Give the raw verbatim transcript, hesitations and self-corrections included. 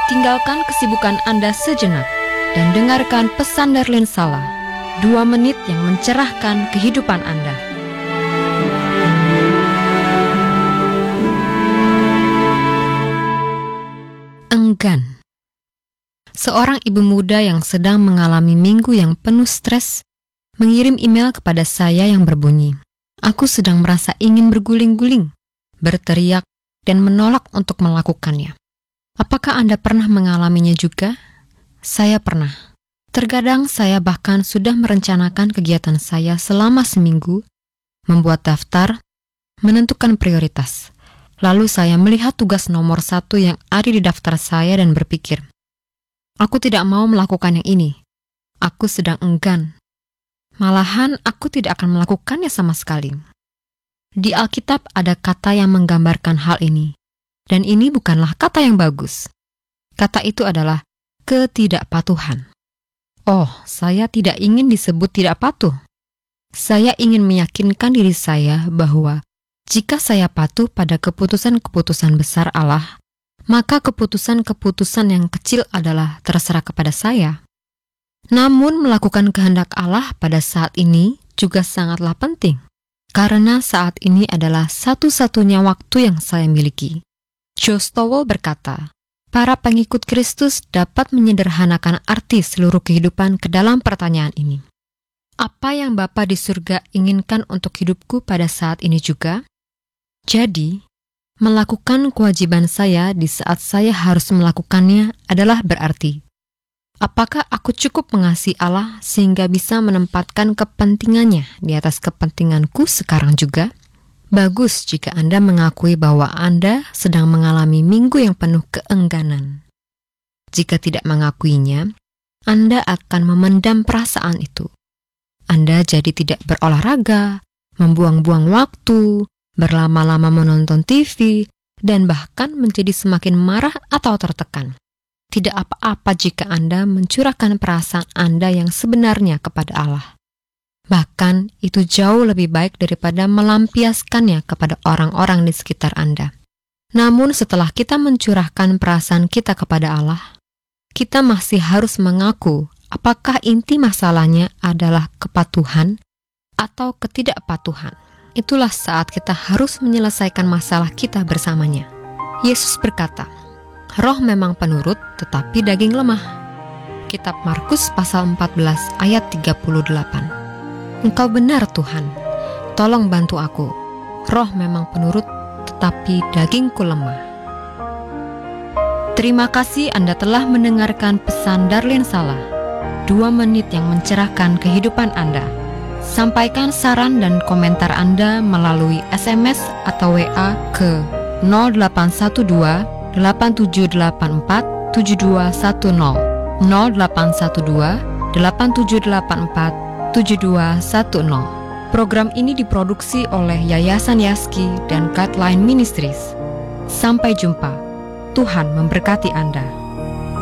Tinggalkan kesibukan Anda sejenak dan dengarkan pesan Darlene Sala, dua menit yang mencerahkan kehidupan Anda. Enggan. Seorang ibu muda yang sedang mengalami minggu yang penuh stres mengirim email kepada saya yang berbunyi, "Aku sedang merasa ingin berguling-guling, berteriak, dan menolak untuk melakukannya." Apakah Anda pernah mengalaminya juga? Saya pernah. Terkadang saya bahkan sudah merencanakan kegiatan saya selama seminggu, membuat daftar, menentukan prioritas. Lalu saya melihat tugas nomor satu yang ada di daftar saya dan berpikir, aku tidak mau melakukan yang ini. Aku sedang enggan. Malahan aku tidak akan melakukannya sama sekali. Di Alkitab ada kata yang menggambarkan hal ini. Dan ini bukanlah kata yang bagus. Kata itu adalah ketidakpatuhan. Oh, saya tidak ingin disebut tidak patuh. Saya ingin meyakinkan diri saya bahwa jika saya patuh pada keputusan-keputusan besar Allah, maka keputusan-keputusan yang kecil adalah terserah kepada saya. Namun melakukan kehendak Allah pada saat ini juga sangatlah penting, karena saat ini adalah satu-satunya waktu yang saya miliki. Joe Stowell berkata, para pengikut Kristus dapat menyederhanakan arti seluruh kehidupan ke dalam pertanyaan ini. Apa yang Bapa di surga inginkan untuk hidupku pada saat ini juga? Jadi, melakukan kewajiban saya di saat saya harus melakukannya adalah berarti, apakah aku cukup mengasihi Allah sehingga bisa menempatkan kepentingannya di atas kepentinganku sekarang juga? Bagus jika Anda mengakui bahwa Anda sedang mengalami minggu yang penuh keengganan. Jika tidak mengakuinya, Anda akan memendam perasaan itu. Anda jadi tidak berolahraga, membuang-buang waktu, berlama-lama menonton T V, dan bahkan menjadi semakin marah atau tertekan. Tidak apa-apa jika Anda mencurahkan perasaan Anda yang sebenarnya kepada Allah. Bahkan itu jauh lebih baik daripada melampiaskannya kepada orang-orang di sekitar Anda. Namun setelah kita mencurahkan perasaan kita kepada Allah, kita masih harus mengaku apakah inti masalahnya adalah kepatuhan atau ketidakpatuhan. Itulah saat kita harus menyelesaikan masalah kita bersamanya. Yesus berkata, roh memang penurut tetapi daging lemah. Kitab Markus pasal empat belas ayat tiga puluh delapan. Engkau benar Tuhan, tolong bantu aku. Roh memang penurut, tetapi dagingku lemah. Terima kasih Anda telah mendengarkan pesan Darlene Sala, dua menit yang mencerahkan kehidupan Anda. Sampaikan saran dan komentar Anda melalui S M S atau W A ke nol delapan satu dua delapan tujuh delapan empat tujuh dua satu nol nol delapan satu dua delapan tujuh delapan empat tujuh dua satu nol. Program ini diproduksi oleh Yayasan Yaski dan Guideline Ministries. Sampai jumpa. Tuhan memberkati Anda.